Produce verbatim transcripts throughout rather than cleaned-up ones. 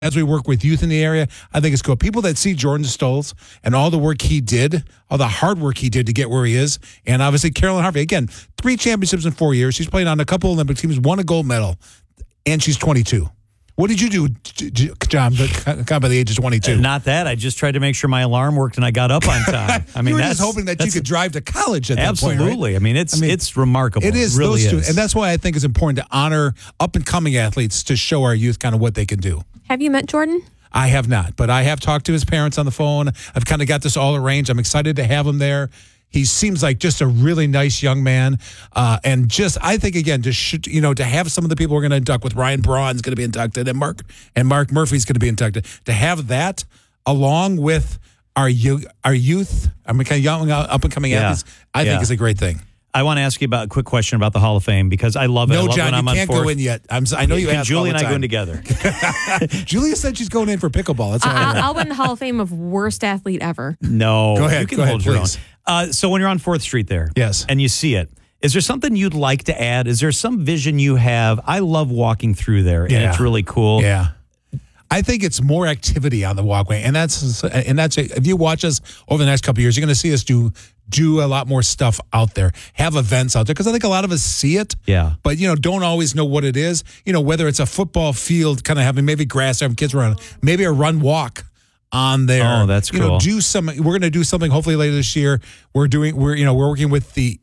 as we work with youth in the area, I think it's cool. People that see Jordan Stolz and all the work he did, all the hard work he did to get where he is, and obviously Carolyn Harvey, again, three championships in four years. She's played on a couple Olympic teams, won a gold medal, and she's twenty-two. What did you do, John, by the age of twenty-two? Not that. I just tried to make sure my alarm worked and I got up on time. I mean, you were that's, just hoping that you could drive to college at that absolutely. point, right? I mean, it's I mean, it's remarkable. It is. It really those two, is. and that's why I think it's important to honor up-and-coming athletes to show our youth kind of what they can do. Have you met Jordan? I have not, but I have talked to his parents on the phone. I've kind of got this all arranged. I'm excited to have him there. He seems like just a really nice young man. Uh, and just, I think, again, to sh- you know, to have some of the people we're going to induct with Ryan Braun's going to be inducted and Mark and Mark Murphy's going to be inducted, to have that along with our, you- our youth, I mean, kind of young, up and coming Yeah. athletes, I Yeah. think is a great thing. I want to ask you about a quick question about the Hall of Fame because I love it. I No, love John, when you I'm on can't fourth. go in yet. I'm, I know you Can ask Julie all the and I time. go in together. Julia said she's going in for pickleball. That's all I I'll, know. I'll win the Hall of Fame of worst athlete ever. No. Go ahead, You can go ahead, hold your please. own. Uh, so when you're on fourth Street there. Yes. And you see it, is there something you'd like to add? Is there some vision you have? I love walking through there, and Yeah. it's really cool. Yeah. I think it's more activity on the walkway, and that's and that's if you watch us over the next couple of years, you're going to see us do do a lot more stuff out there, have events out there, because I think a lot of us see it, Yeah. but you know don't always know what it is. You know, whether it's a football field, kind of having maybe grass, having kids around, maybe a run walk on there. Oh, that's you know, cool. do some. We're going to do something hopefully later this year. We're doing. We're you know we're working with the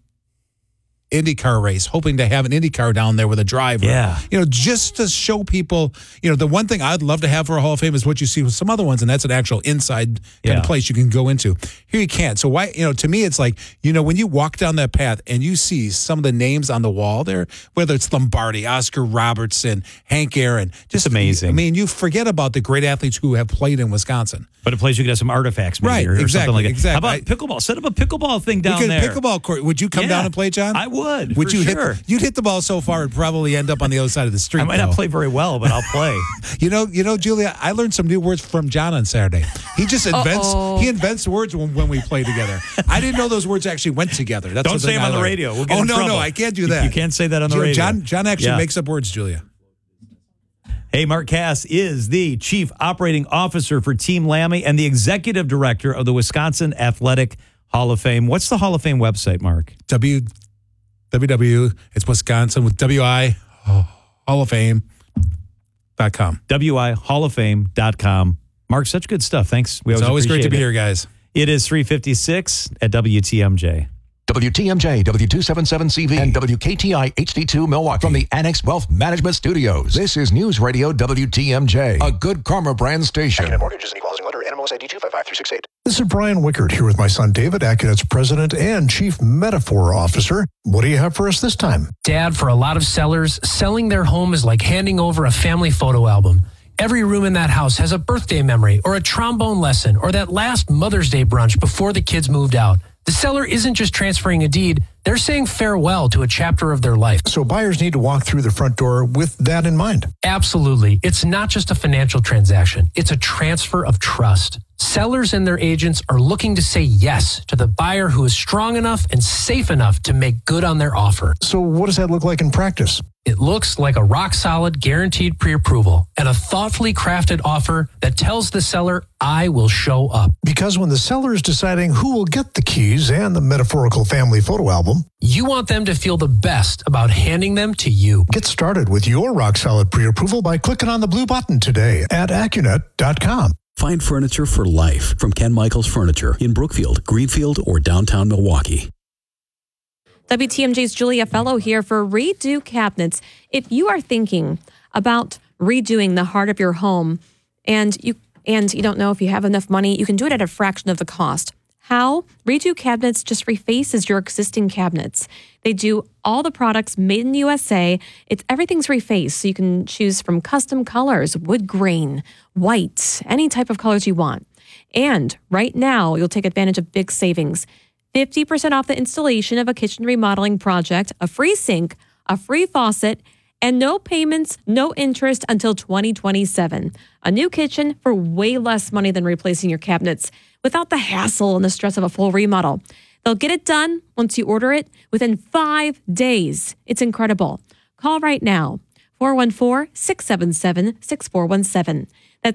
IndyCar race, hoping to have an IndyCar down there with a driver. Yeah. You know, just to show people, you know, the one thing I'd love to have for a Hall of Fame is what you see with some other ones, and that's an actual inside kind Yeah. of place you can go into. Here you can't. So why, you know, to me, it's like, you know, when you walk down that path and you see some of the names on the wall there, whether it's Lombardi, Oscar Robertson, Hank Aaron, just amazing. I mean, you forget about the great athletes who have played in Wisconsin. But a place you could have some artifacts, maybe, Right, or, or exactly, something like that. exactly. How about I- pickleball? Set up a pickleball thing down we could there. pickleball court. Would you come Yeah. down and play, John? I would. Would for you sure. hit? You'd hit the ball so far, it'd probably end up on the other side of the street. I might though. not play very well, but I'll play. You know, you know, Julia, I learned some new words from John on Saturday. He just invents Uh-oh. he invents words when, when we play together. I didn't know those words actually went together. That's Don't the say thing them I on the learned. radio. We'll get oh in no, trouble. no, I can't do You- that. you can't say that on the Julia, radio. John, John actually Yeah. makes up words, Julia. Hey, Mark Cass is the Chief Operating Officer for Team Lammy and the Executive Director of the Wisconsin Athletic Hall of Fame. What's the Hall of Fame website, Mark? W W W. It's Wisconsin with W I Hall of Fame dot com. W I Hall of Fame dot com. Mark, such good stuff. Thanks. We It's always great to be appreciate here, guys. it. It is three fifty-six at W T M J. W T M J, W two seventy-seven C V, and W K T I H D two Milwaukee from the Annex Wealth Management Studios. This is News Radio W T M J, a Good Karma brand station. Accunet Mortgages and Equality Letter, N M L S I D two five five three six eight. This is Brian Wickert here with my son David, Accunet's president and chief metaphor officer. What do you have for us this time? Dad, for a lot of sellers, selling their home is like handing over a family photo album. Every room in that house has a birthday memory or a trombone lesson or that last Mother's Day brunch before the kids moved out. The seller isn't just transferring a deed, they're saying farewell to a chapter of their life. So buyers need to walk through the front door with that in mind. Absolutely. It's not just a financial transaction. It's a transfer of trust. Sellers and their agents are looking to say yes to the buyer who is strong enough and safe enough to make good on their offer. So what does that look like in practice? It looks like a rock-solid, guaranteed pre-approval and a thoughtfully crafted offer that tells the seller, I will show up. Because when the seller is deciding who will get the keys and the metaphorical family photo album, You want them to feel the best about handing them to you. get started with your rock-solid pre-approval by clicking on the blue button today at Accunet dot com. Find furniture for life from Ken Michaels Furniture in Brookfield, Greenfield, or downtown Milwaukee. W T M J's Julia Fellow here for Redo Cabinets. If you are thinking about redoing the heart of your home and you and you don't know if you have enough money, you can do it at a fraction of the cost. How? Redo Cabinets just refaces your existing cabinets. They do all the products made in the U S A. It's everything's refaced, so you can choose from custom colors, wood grain, white, any type of colors you want. And right now, you'll take advantage of big savings. fifty percent off the installation of a kitchen remodeling project, a free sink, a free faucet, and no payments, no interest until twenty twenty-seven. A new kitchen for way less money than replacing your cabinets without the hassle and the stress of a full remodel. They'll get it done once you order it within five days. It's incredible. Call right now, four one four, six seven seven, six four one seven.